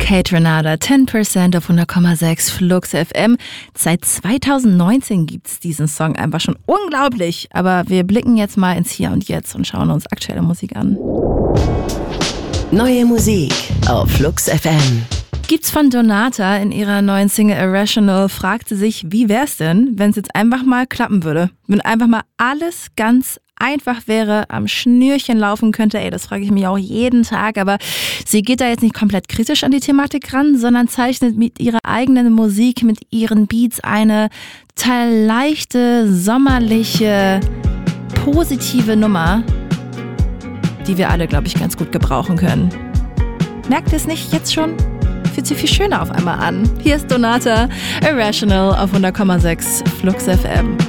Kate Renata, 10% auf 100,6 Flux FM. Seit 2019 gibt's diesen Song einfach schon. Unglaublich. Aber wir blicken jetzt mal ins Hier und Jetzt und schauen uns aktuelle Musik an. Neue Musik auf Flux FM. Gibt's von Donata in ihrer neuen Single Irrational, fragt sie sich, wie wär's denn, wenn es jetzt einfach mal klappen würde? Wenn einfach mal alles ganz einfach wäre, am Schnürchen laufen könnte. Das frage ich mich auch jeden Tag. Aber sie geht da jetzt nicht komplett kritisch an die Thematik ran, sondern zeichnet mit ihrer eigenen Musik, mit ihren Beats eine total leichte, sommerliche, positive Nummer, die wir alle, glaube ich, ganz gut gebrauchen können. Merkt ihr es nicht jetzt schon? Fühlt sich viel schöner auf einmal an. Hier ist Donata, Irrational auf 100,6 Flux FM.